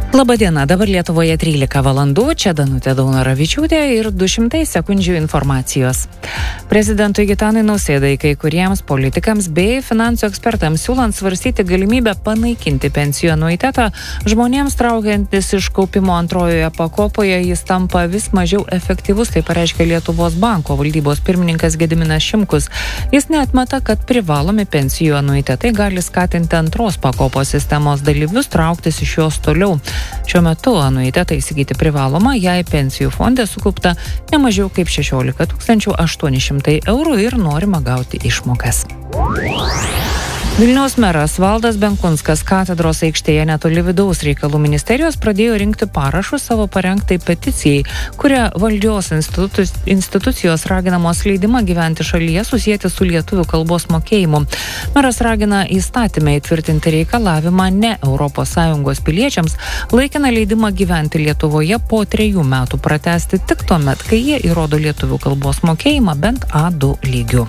Labadiena, dabar Lietuvoje 13 valandų, čia Danutė Daunoravičiūtė ir 200 sekundžių informacijos. Prezidentui Gitanui Nausėdai kai kuriems politikams bei finansų ekspertams siūlant svarstyti galimybę panaikinti pensijų anuitetą, žmonėms traukiantis iš kaupimo antrojoje pakopoje jis tampa vis mažiau efektyvus, tai pareiškia Lietuvos banko valdybos pirmininkas Gediminas Šimkus. Jis neatmeta, kad privalomi pensijų anuitetai gali skatinti antros pakopos sistemos dalyvius trauktis iš jos toliau. Šiuo metu anuitetą įsigyti privaloma, jei pensijų fonde sukaupta ne mažiau kaip 16 800 eurų ir norima gauti išmokas. Vilniaus meras Valdas Benkunskas katedros aikštėje netoli vidaus reikalų ministerijos pradėjo rinkti parašus savo parengtai peticijai, kuria valdžios institucijos raginamos leidimą gyventi šalyje susijęti su lietuvių kalbos mokėjimu. Meras ragina įstatyme įtvirtinti reikalavimą ne ES piliečiams laikiną leidimą gyventi Lietuvoje po 3 metų pratęsti tik tuomet, kai jie įrodo lietuvių kalbos mokėjimą bent A2 lygiu.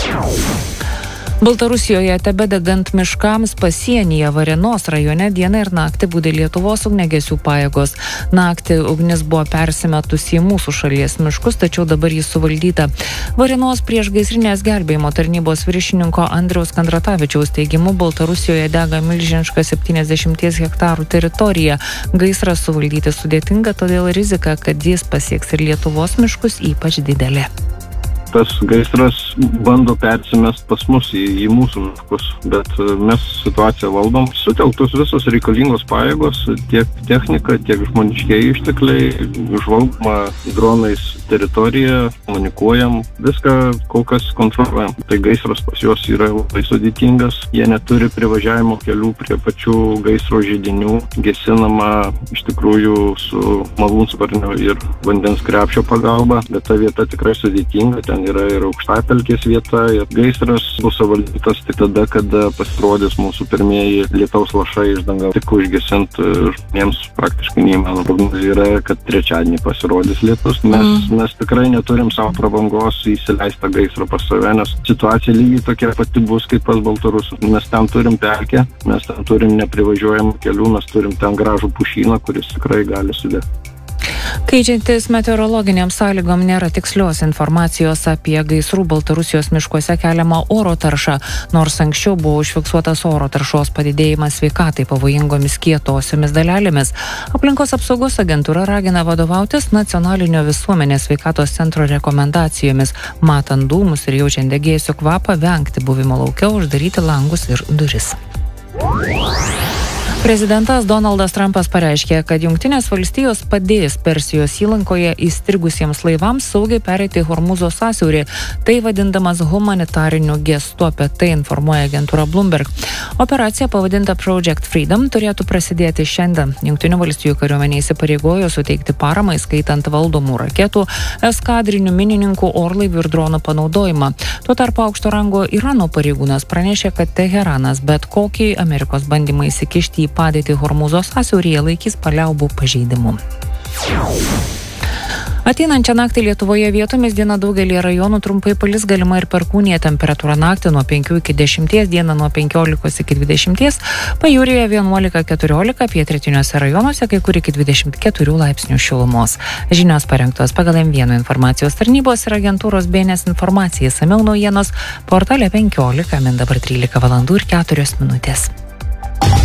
Baltarusijoje tebedegant miškams pasienyje Varėnos rajone dieną ir naktį budė Lietuvos ugniagesių pajėgos. Naktį ugnis buvo persimetusi į mūsų šalies miškus, tačiau dabar jis suvaldyta. Varėnos priešgaisrinės gelbėjimo tarnybos viršininko Andriaus Kandratavičiaus teigimu, Baltarusijoje dega milžiniška 70 hektarų teritorija. Gaisrą suvaldyti sudėtinga, todėl rizika, kad jis pasieks ir Lietuvos miškus, ypač didelė. Tas gaisras bando persimest pas mus į mūsų miškus, bet mes situaciją valdom. Sutelktos visos reikalingos pajėgos, tiek technika, tiek žmoniškieji ištekliai, žvalgoma dronais teritoriją, komunikuojam, viską kol kas kontroliuojam. Tai gaisras pas juos yra labai sudėtingas, jie neturi privažiavimo kelių prie pačių gaisro židinių, gesinama iš tikrųjų su malūnsparnio ir vandens krepšio pagalba, bet ta vieta tikrai sudėtinga, ten yra ir aukštapelkės vieta, ir gaisras bus suvaldytas tik tada, kada pasirodys mūsų pirmieji lietaus lašai iš dangaus. Tik užgesint žmonėms praktiškai neįmanoma. Prognozė yra, kad trečiadienį pasirodys lietus. Mes tikrai neturim savo prabangos įsileistą gaisrą pas save, nes situacija lygiai tokia pati bus kaip pas baltarusus. Mes ten turim pelkę, mes ten turim neprivažiuojamų kelių, mes turim ten gražų pušyną, kuris tikrai gali sudegti. Keičiantis meteorologiniam sąlygom nėra tikslios informacijos apie gaisrų Baltarusijos miškuose keliamą oro taršą, nors anksčiau buvo užfiksuotas oro taršos padidėjimas sveikatai pavojingomis kietosiomis dalelėmis. Aplinkos apsaugos agentūra ragina vadovautis nacionalinio visuomenės sveikatos centro rekomendacijomis, matant dūmus ir jaučiant degėsių kvapą, vengti buvimo lauke, uždaryti langus ir duris. Prezidentas Donaldas Trumpas pareiškė, kad Jungtinės valstijos padės Persijos įlankoje įstrigusiems laivams saugiai pereiti Hormūzo sąsiaurį, tai vadindamas humanitariniu gestu, apie tai informuoja agentūra Bloomberg. Operacija pavadinta Project Freedom turėtų prasidėti šiandien. Jungtinių valstijų kariuomenė įsipareigojo suteikti paramą, įskaitant valdomų raketų, eskadrinių minininkų, orlaivių ir dronų panaudojimą. Tuo tarpu aukšto rango Irano pareigūnas pranešė, kad Teheranas bet kokį Amerikos bandymą įsikišti į padėtį Hormūzo sąsiauryje laikys paliaubų pažeidimu. Ateinančią naktį Lietuvoje vietomis dieną daugelį rajonų trumpai palis, galima ir perkūnija, temperatūra naktį nuo 5 iki 10, dieną nuo 15 iki 20, pajūryje 11-14, pietrytiniuose rajonuose kai kur iki 24 laipsnių šilumos. Žinios parengtos pagal M1 informacijos tarnybos ir agentūros BNS informacija. Išsamiau naujienos portale 15, min dabar 13 valandų ir 4 minutės.